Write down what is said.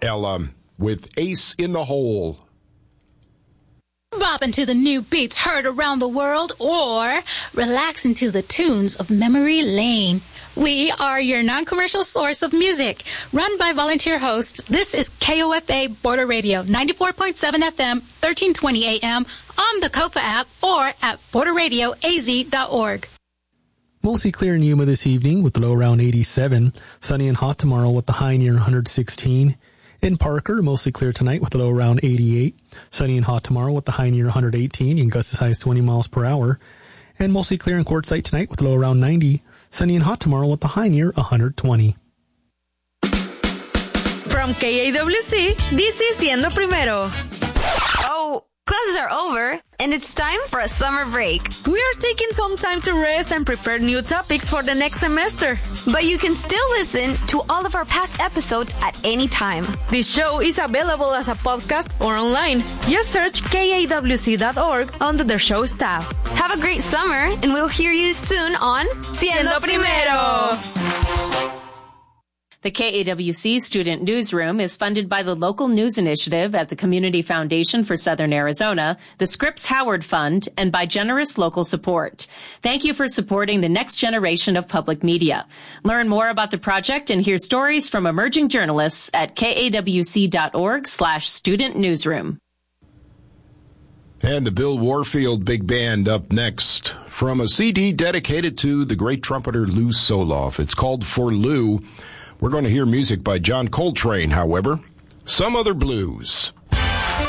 Ella with Ace in the Hole. Bopping to the new beats heard around the world, or relaxing to the tunes of Memory Lane. We are your non-commercial source of music. Run by volunteer hosts, this is KOFA Border Radio, 94.7 FM, 1320 AM, on the COFA app, or at borderradioaz.org. Mostly clear in Yuma this evening with the low around 87. Sunny and hot tomorrow with the high near 116. In Parker, mostly clear tonight with the low around 88. Sunny and hot tomorrow with the high near 118 and gusts as high as 20 miles per hour. And mostly clear in Quartzsite tonight with the low around 90. Sunny and hot tomorrow with the high near 120. From KAWC, this is Siendo Primero. Oh, classes are over, and it's time for a summer break. We are taking some time to rest and prepare new topics for the next semester. But you can still listen to all of our past episodes at any time. This show is available as a podcast or online. Just search KAWC.org under the show's tab. Have a great summer, and we'll hear you soon on Siendo Primero. The KAWC Student Newsroom is funded by the Local News Initiative at the Community Foundation for Southern Arizona, the Scripps Howard Fund, and by generous local support. Thank you for supporting the next generation of public media. Learn more about the project and hear stories from emerging journalists at kawc.org/student newsroom. And the Bill Warfield Big Band up next from a CD dedicated to the great trumpeter Lou Soloff. It's called For Lou. We're going to hear music by John Coltrane, however. Some Other Blues.